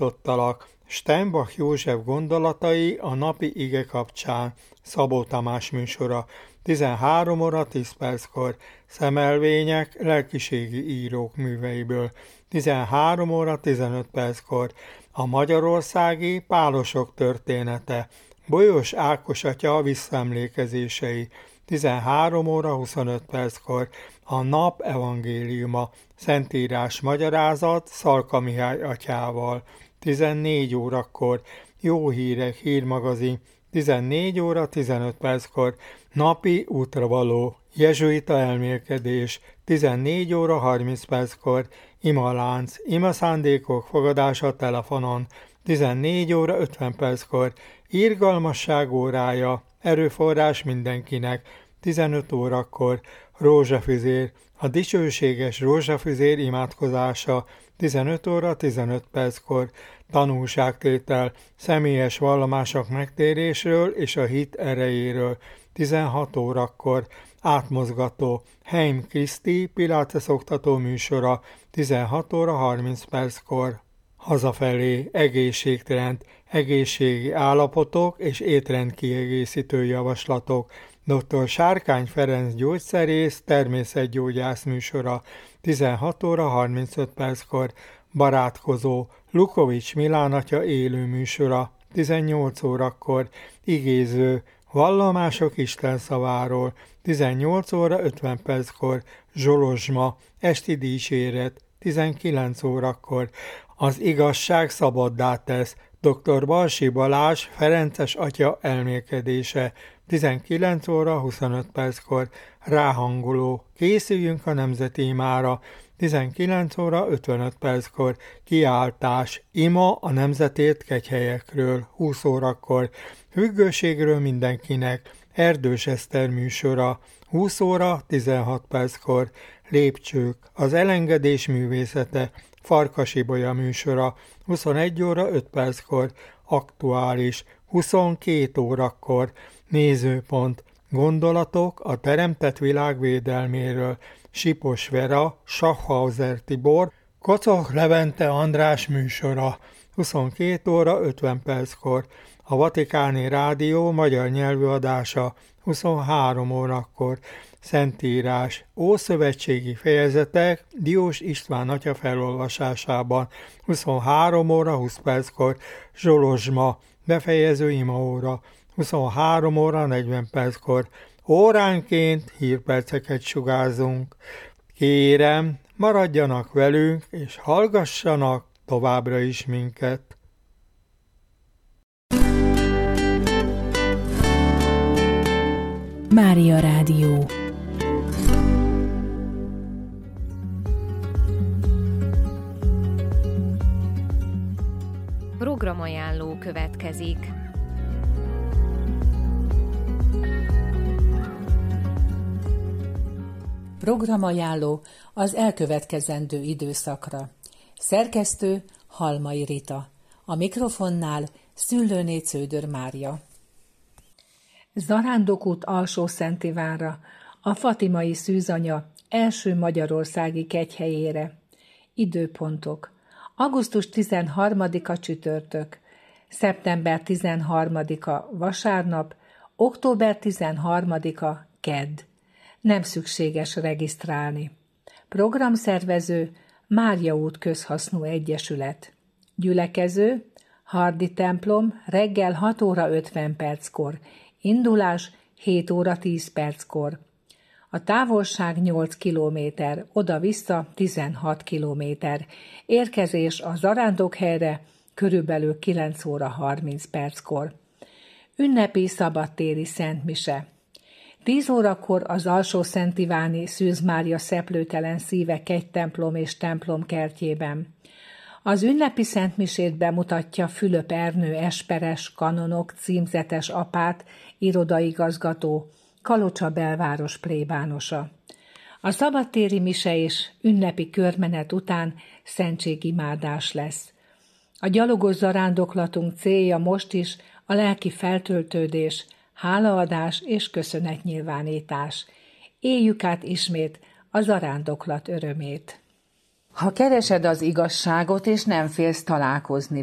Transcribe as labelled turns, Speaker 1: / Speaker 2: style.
Speaker 1: szólítottalak. Steinbach József gondolatai a napi ige kapcsán. Szabó Tamás műsora. 13 óra 10 perckor. Szemelvények lelkiségi írók műveiből. 13 óra 15 perckor. A magyarországi pálosok története. Bolyos Ákos atya visszaemlékezései. 13 óra 25 perckor. A nap evangéliuma. Szentírás magyarázat Szalka Mihály atyával. 14 órakor. Jó hírek hírmagazin. 14 óra 15 perckor. Napi útravaló. Jezsuita elmélkedés. 14 óra 30 perckor. Imalánc. Imaszándékok fogadása telefonon. 14 óra 50 perckor. Irgalmasság órája. Erőforrás mindenkinek. 15 órakor. Rózsafüzér. A dicsőséges rózsafüzér imádkozása. 15 óra 15 perckor. Tanúságtétel. Személyes vallomások megtérésről és a hit erejéről. 16 órakor. Átmozgató. Heim Kriszti Pilates oktató műsora. 16 óra 30 perckor. Hazafelé. Egészségtrend. Egészségi állapotok és étrendkiegészítő javaslatok. Dr. Sárkány Ferenc gyógyszerész természetgyógyász műsora. 16 óra 35 perckor. Barátkozó. Lukovics Milán atya élő műsora. 18 órakor. Igéző. Vallomások Isten szaváról. 18 óra 50 perckor. Zsolozsma. Esti dicséret. 19 órakor. Az igazság szabaddá tesz. Dr. Balsi Balázs Ferences atya elmélkedése. 19 óra 25 perckor. Ráhangoló. Készüljünk a nemzeti imára. 19 óra 55 perckor. Kiáltás. Ima a nemzetét kegyhelyekről. 20 órakor. Függőségről mindenkinek. Erdős Eszter műsora. 20 óra 16 perckor. Lépcsők. Az elengedés művészete. Farkas Ibolya műsora. 21 óra 5 perckor. Aktuális. 22 órakor. Nézőpont. Gondolatok a teremtett világ védelméről. Sipos Vera, Schaffhauser Tibor, Kocok Levente András műsora. 22 óra 50 perckor. A Vatikáni Rádió magyar nyelvű adása. 23 órakor. Szentírás. Ószövetségi fejezetek Diós István atya felolvasásában. 23 óra 20 perckor. Zsolozsma. Befejező imaóra. 23 óra 40 perckor. Óránként hírperceket sugárzunk. Kérem, maradjanak velünk, és hallgassanak továbbra is minket.
Speaker 2: Mária Rádió.
Speaker 3: Programajánló következik.
Speaker 2: Programajánló az elkövetkezendő időszakra. Szerkesztő Halmai Rita. A mikrofonnál Szüllőné Cződör Mária. Zarándokút Alsó-Szentivánra, a fatimai szűzanya első magyarországi kegyhelyére. Időpontok. Augusztus 13-a csütörtök, szeptember 13-a vasárnap, október 13-a kedd. Nem szükséges regisztrálni. Programszervező Mária út Közhasznú Egyesület. Gyülekező Hardi templom reggel 6 óra 50 perckor, indulás 7 óra 10 perckor. A távolság 8 kilométer, oda-vissza 16 kilométer. Érkezés a zarándokhelyre körülbelül 9 óra 30 perckor. Ünnepi szabadtéri szentmise. 10 órakor az Alsó-Szentiváni Szűz Mária Szeplőtelen Szíve kegytemplom és templom kertjében. Az ünnepi szentmisét bemutatja Fülöp Ernő esperes, kanonok, címzetes apát, irodaigazgató, Kalocsa belváros plébánosa. A szabadtéri mise és ünnepi körmenet után szentségimádás lesz. A gyalogos zarándoklatunk célja most is a lelki feltöltődés, hálaadás és köszönetnyilvánítás. Éljük át ismét a zarándoklat örömét.
Speaker 4: Ha keresed az igazságot és nem félsz találkozni